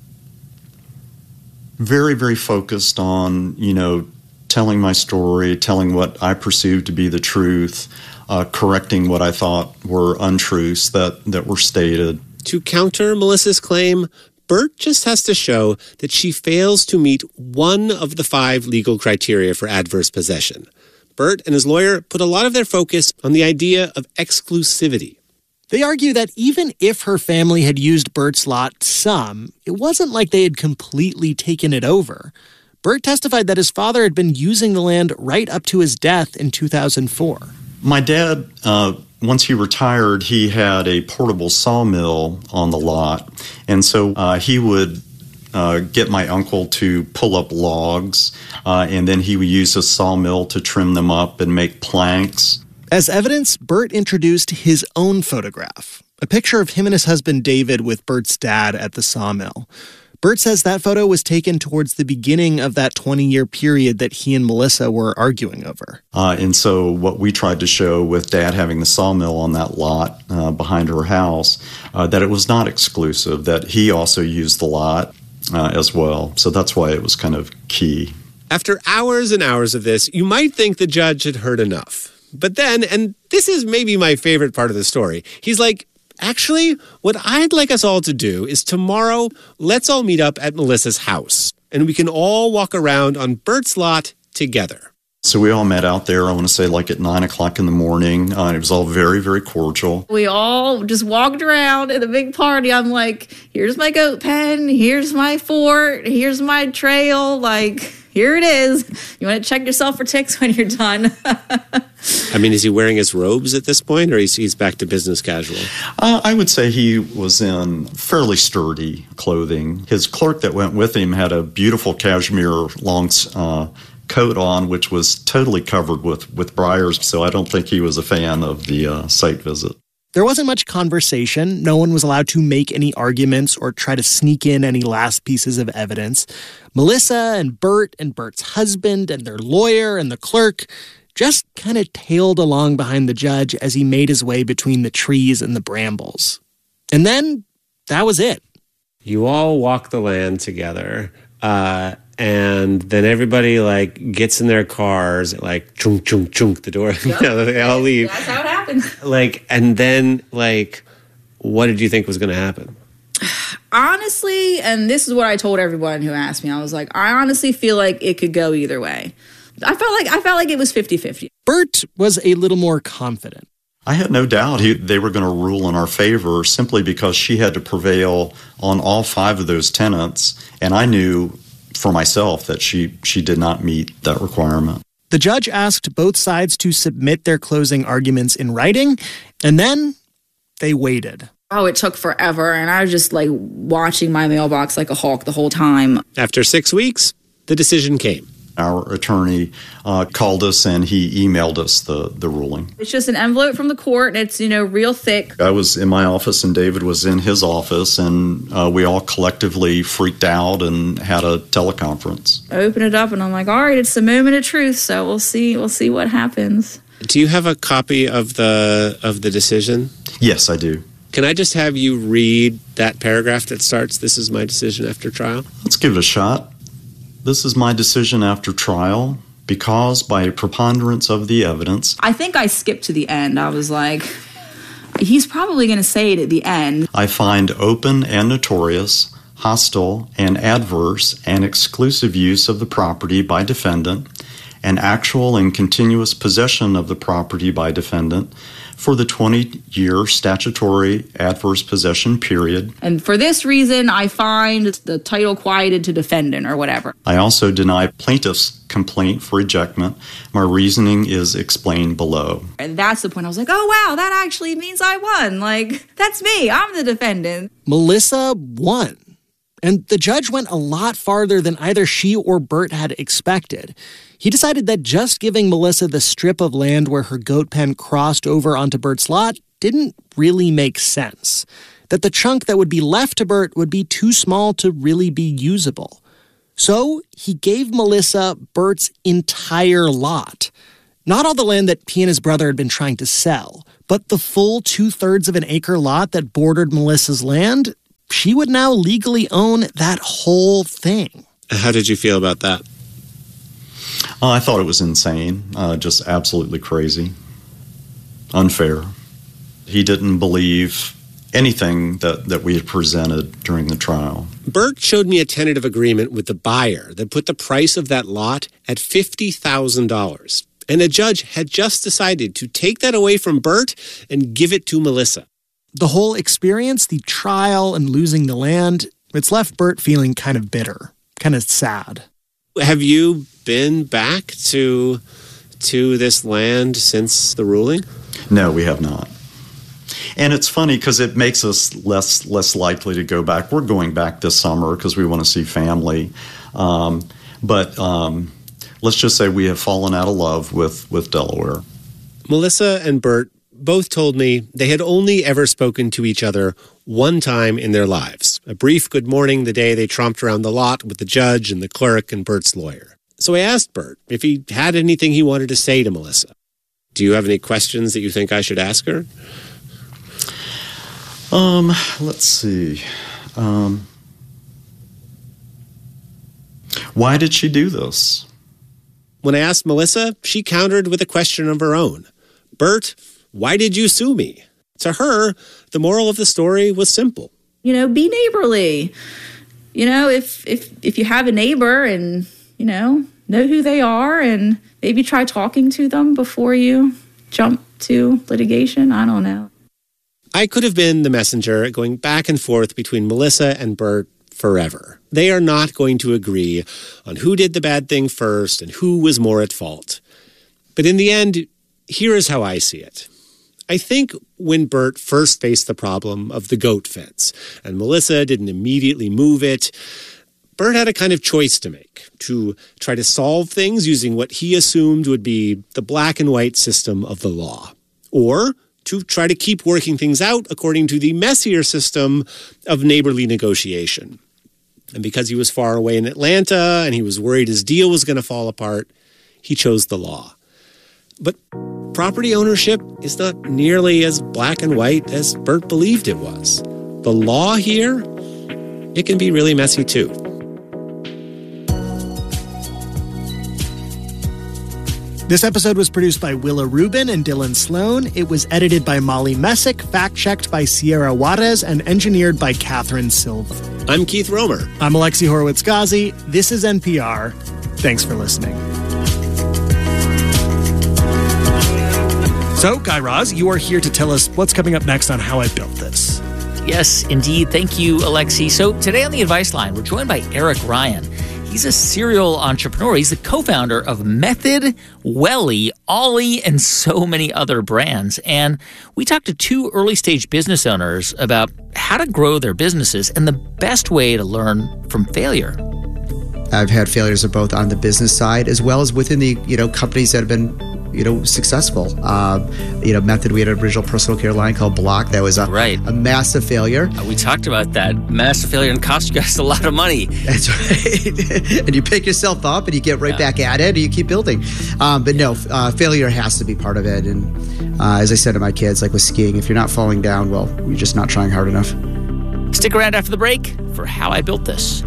very, very focused on, you know, telling my story, telling what I perceived to be the truth, uh, correcting what I thought were untruths that, that were stated. To counter Melissa's claim, Burt just has to show that she fails to meet one of the five legal criteria for adverse possession. Burt and his lawyer put a lot of their focus on the idea of exclusivity. They argue that even if her family had used Burt's lot some, it wasn't like they had completely taken it over. Burt testified that his father had been using the land right up to his death in two thousand four. My dad, uh, once he retired, he had a portable sawmill on the lot, and so uh, he would uh, get my uncle to pull up logs, uh, and then he would use a sawmill to trim them up and make planks. As evidence, Burt introduced his own photograph, a picture of him and his husband David with Burt's dad at the sawmill. Burt says that photo was taken towards the beginning of that twenty-year period that he and Melissa were arguing over. Uh, and so what we tried to show with Dad having the sawmill on that lot uh, behind her house, uh, that it was not exclusive, that he also used the lot uh, as well. So that's why it was kind of key. After hours and hours of this, you might think the judge had heard enough. But then, and this is maybe my favorite part of the story, he's like, actually, what I'd like us all to do is tomorrow, let's all meet up at Melissa's house, and we can all walk around on Burt's lot together. So we all met out there, I want to say like at nine o'clock in the morning. Uh, it was all very, very cordial. We all just walked around at a big party. I'm like, here's my goat pen, here's my fort, here's my trail, like... Here it is. You want to check yourself for ticks when you're done. I mean, is he wearing his robes at this point, or he's, he's back to business casual? Uh, I would say he was in fairly sturdy clothing. His clerk that went with him had a beautiful cashmere long uh, coat on, which was totally covered with, with briars, so I don't think he was a fan of the uh, site visit. There wasn't much conversation. No one was allowed to make any arguments or try to sneak in any last pieces of evidence. Melissa and Burt and Burt's husband and their lawyer and the clerk just kind of tailed along behind the judge as he made his way between the trees and the brambles. And then that was it. You all walk the land together, uh, and then everybody like gets in their cars, like chunk chunk chunk the door. Yep. You know, they all leave. That's how it happens. Like, and then like, what did you think was going to happen? Honestly, and this is what I told everyone who asked me. I was like, I honestly feel like it could go either way. I felt like I felt like it was fifty-fifty. Burt was a little more confident. I had no doubt he, they were going to rule in our favor simply because she had to prevail on all five of those tenets, and I knew for myself that she, she did not meet that requirement. The judge asked both sides to submit their closing arguments in writing, and then they waited. Oh, it took forever, and I was just like watching my mailbox like a hawk the whole time. After six weeks, the decision came. Our attorney uh, called us and he emailed us the, the ruling. It's just an envelope from the court, and it's, you know, real thick. I was in my office and David was in his office, and uh, we all collectively freaked out and had a teleconference. I open it up and I'm like, all right, it's the moment of truth, so we'll see we'll see what happens. Do you have a copy of the of the decision? Yes, I do. Can I just have you read that paragraph that starts, "This is my decision after trial"? Let's give it a shot. This is my decision after trial because by a preponderance of the evidence. I think I skipped to the end. I was like, he's probably going to say it at the end. I find open and notorious, hostile and adverse and exclusive use of the property by defendant and actual and continuous possession of the property by defendant for the twenty-year statutory adverse possession period. And for this reason, I find the title quieted to defendant or whatever. I also deny plaintiff's complaint for ejectment. My reasoning is explained below. And that's the point. I was like, oh, wow, that actually means I won. Like, that's me. I'm the defendant. Melissa won. And the judge went a lot farther than either she or Burt had expected. He decided that just giving Melissa the strip of land where her goat pen crossed over onto Burt's lot didn't really make sense. That the chunk that would be left to Burt would be too small to really be usable. So he gave Melissa Bert's entire lot. Not all the land that he and his brother had been trying to sell, but the full two-thirds of an acre lot that bordered Melissa's land. She would now legally own that whole thing. How did you feel about that? Uh, I thought it was insane, uh, just absolutely crazy, unfair. He didn't believe anything that, that we had presented during the trial. Bert showed me a tentative agreement with the buyer that put the price of that lot at fifty thousand dollars. And a judge had just decided to take that away from Bert and give it to Melissa. The whole experience, the trial and losing the land, it's left Bert feeling kind of bitter, kind of sad. Have you been back to to this land since the ruling? No, we have not. And it's funny because it makes us less less likely to go back. We're going back this summer because we want to see family. Um, but um, let's just say we have fallen out of love with, with Delaware. Melissa and Bert both told me they had only ever spoken to each other one time in their lives. A brief good morning the day they tromped around the lot with the judge and the clerk and Bert's lawyer. So I asked Bert if he had anything he wanted to say to Melissa. Do you have any questions that you think I should ask her? Um, let's see. Um, why did she do this? When I asked Melissa, she countered with a question of her own. Bert, why did you sue me? To her, the moral of the story was simple. You know, be neighborly. You know, if if if you have a neighbor and, you know, know who they are and maybe try talking to them before you jump to litigation. I don't know. I could have been the messenger going back and forth between Melissa and Bert forever. They are not going to agree on who did the bad thing first and who was more at fault. But in the end, here is how I see it. I think when Bert first faced the problem of the goat fence and Melissa didn't immediately move it, Bert had a kind of choice to make, to try to solve things using what he assumed would be the black and white system of the law, or to try to keep working things out according to the messier system of neighborly negotiation. And because he was far away in Atlanta and he was worried his deal was going to fall apart, he chose the law. But property ownership is not nearly as black and white as Bert believed it was. The law here, it can be really messy too. This episode was produced by Willa Rubin and Dylan Sloan. It was edited by Molly Messick, fact-checked by Sierra Juarez, and engineered by Catherine Silva. I'm Keith Romer. I'm Alexi Horowitz-Ghazi. This is N P R. Thanks for listening. So, Guy Raz, you are here to tell us what's coming up next on How I Built This. Yes, indeed. Thank you, Alexi. So today on the Advice Line, we're joined by Eric Ryan. He's a serial entrepreneur. He's the co-founder of Method, Welly, Ollie, and so many other brands. And we talked to two early-stage business owners about how to grow their businesses and the best way to learn from failure. I've had failures both on the business side as well as within the, you know, companies that have been, you know, successful. Uh, you know, Method, we had an original personal care line called Block. That was a, right. a massive failure. Uh, we talked about that. Massive failure and cost you guys a lot of money. That's right. And you pick yourself up and you get right yeah. back at it and you keep building. Um, but no, uh, failure has to be part of it. And uh, as I said to my kids, like with skiing, if you're not falling down, well, you're just not trying hard enough. Stick around after the break for How I Built This.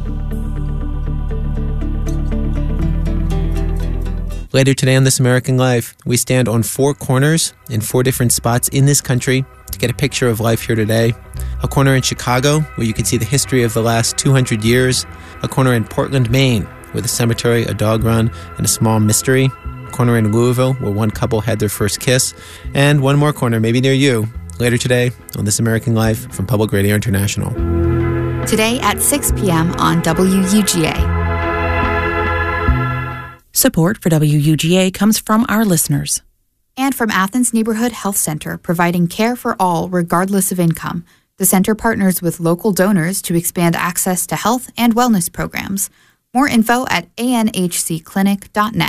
Later today on This American Life, we stand on four corners in four different spots in this country to get a picture of life here today. A corner in Chicago, where you can see the history of the last two hundred years. A corner in Portland, Maine, with a cemetery, a dog run, and a small mystery. A corner in Louisville, where one couple had their first kiss. And one more corner, maybe near you, later today on This American Life from Public Radio International. Today at six p.m. on W U G A. Support for W U G A comes from our listeners. And from Athens Neighborhood Health Center, providing care for all regardless of income. The center partners with local donors to expand access to health and wellness programs. More info at a n h c clinic dot net.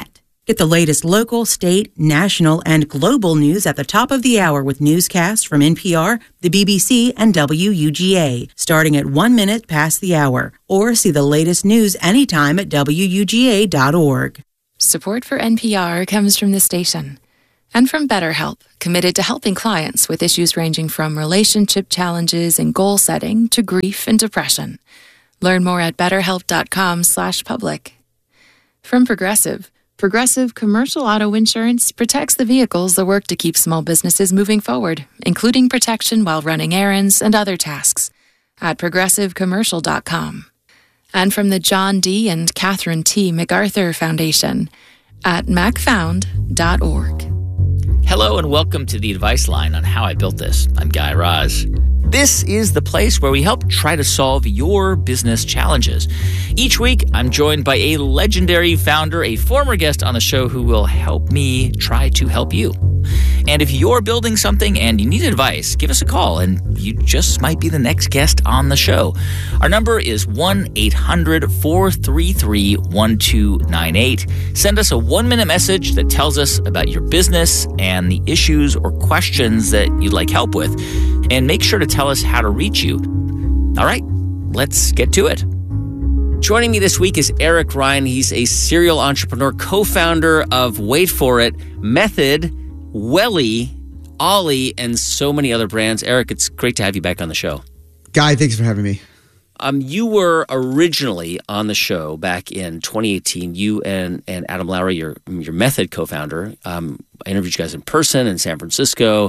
Get the latest local, state, national, and global news at the top of the hour with newscasts from N P R, the B B C, and W U G A, starting at one minute past the hour. Or see the latest news anytime at W U G A dot org. Support for N P R comes from the station and from BetterHelp, committed to helping clients with issues ranging from relationship challenges and goal setting to grief and depression. Learn more at betterhelp.com slash public. From Progressive, Progressive Commercial Auto Insurance protects the vehicles that work to keep small businesses moving forward, including protection while running errands and other tasks, at progressive commercial dot com. And from the John D. and Catherine T. MacArthur Foundation at mac found dot org. Hello and welcome to the Advice Line on How I Built This. I'm Guy Raz. This is the place where we help try to solve your business challenges. Each week, I'm joined by a legendary founder, a former guest on the show who will help me try to help you. And if you're building something and you need advice, give us a call and you just might be the next guest on the show. Our number is one eight hundred four three three one two nine eight. Send us a one-minute message that tells us about your business and the issues or questions that you'd like help with. And make sure to tell us how to reach you. All right, let's get to it. Joining me this week is Eric Ryan. He's a serial entrepreneur, co-founder of, wait for it, Method, Welly, Ollie, and so many other brands. Eric, it's great to have you back on the show. Guy, thanks for having me. Um, you were originally on the show back in twenty eighteen. You and, and Adam Lowry, your your Method co-founder, um, I interviewed you guys in person in San Francisco.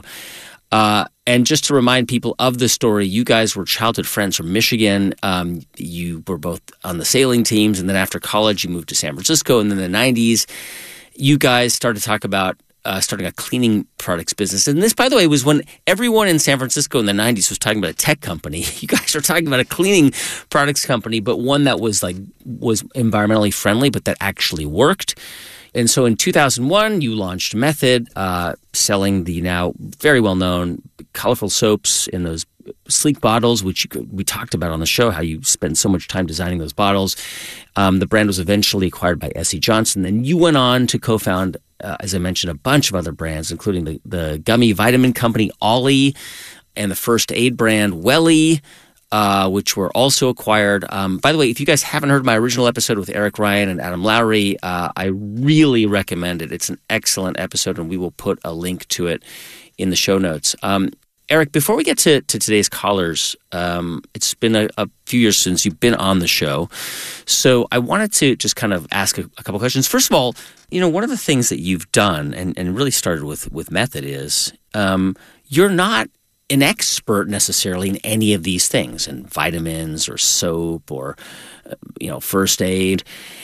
Uh, and just to remind people of the story, you guys were childhood friends from Michigan. Um, you were both on the sailing teams, and then after college, you moved to San Francisco. And in the nineties, you guys started to talk about uh, starting a cleaning products business. And this, by the way, was when everyone in San Francisco in the nineties was talking about a tech company. You guys are talking about a cleaning products company, but one that was like was environmentally friendly, but that actually worked. And so in two thousand one, you launched Method, uh, selling the now very well-known colorful soaps in those sleek bottles, which you could, we talked about on the show, how you spend so much time designing those bottles. Um, the brand was eventually acquired by S C Johnson. Then you went on to co-found, uh, as I mentioned, a bunch of other brands, including the, the gummy vitamin company Ollie and the first aid brand Welly, Uh, which were also acquired. Um, by the way, if you guys haven't heard my original episode with Eric Ryan and Adam Lowry, uh, I really recommend it. It's an excellent episode, and we will put a link to it in the show notes. Um, Eric, before we get to, to today's callers, um, it's been a, a few years since you've been on the show. So I wanted to just kind of ask a, a couple questions. First of all, you know, one of the things that you've done and, and really started with, with Method is um, you're not an expert necessarily in any of these things, in vitamins or soap or, uh, you know, first aid,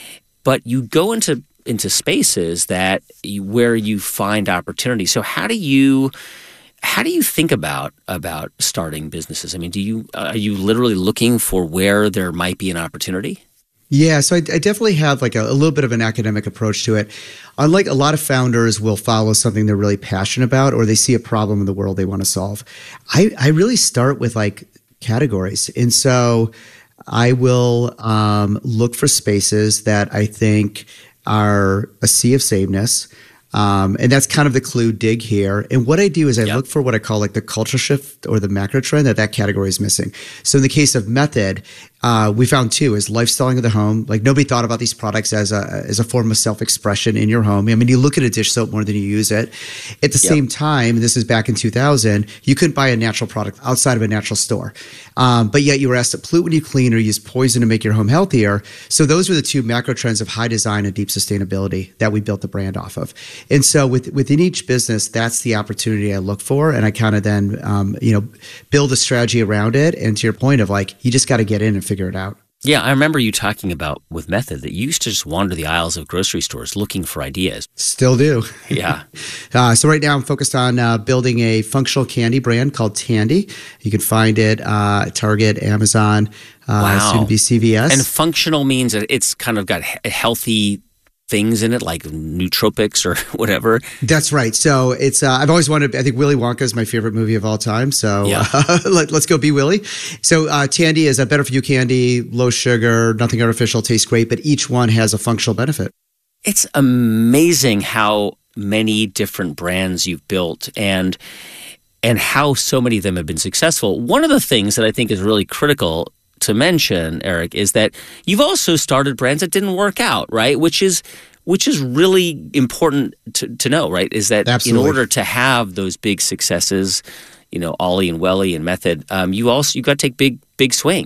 but you go into into spaces that you, where you find opportunity. So how do you how do you think about about starting businesses? I mean, do you are you literally looking for where there might be an opportunity? Yeah, so I, I definitely have like a, a little bit of an academic approach to it. Unlike a lot of founders will follow something they're really passionate about, or they see a problem in the world they want to solve. I, I really start with like categories. And so I will um, look for spaces that I think are a sea of sameness. Um, and that's kind of the clue dig here. And what I do is I yep. look for what I call like the culture shift or the macro trend that that category is missing. So in the case of Method, uh, we found two is lifestyling of the home. Like nobody thought about these products as a as a form of self-expression in your home. I mean, you look at a dish soap more than you use it. At the yep. same time, this is back in two thousand, you couldn't buy a natural product outside of a natural store. Um, but yet you were asked to pollute when you clean or use poison to make your home healthier. So those were the two macro trends of high design and deep sustainability that we built the brand off of. And so with, within each business, that's the opportunity I look for. And I kind of then, um, you know, build a strategy around it. And to your point of like, you just got to get in and figure it out. Yeah, I remember you talking about with Method that you used to just wander the aisles of grocery stores looking for ideas. Still do. Yeah. uh, so right now I'm focused on uh, building a functional candy brand called Tandy. You can find it uh, at Target, Amazon, uh, wow. soon to be C V S. And functional means that it's kind of got he- healthy things in it, like nootropics or whatever. That's right. So it's, uh, I've always wanted, I think Willy Wonka is my favorite movie of all time. So yeah. uh, let, let's go be Willy. So uh, Tandy is a better for you candy, low sugar, nothing artificial, tastes great, but each one has a functional benefit. It's amazing how many different brands you've built and and how so many of them have been successful. One of the things that I think is really critical to mention, Eric, is that you've also started brands that didn't work out, right? Which is which is really important to, to know, right? Is that Absolutely. In order to have those big successes, you know, Ollie and Welly and Method, um, you also you got to take big big swings.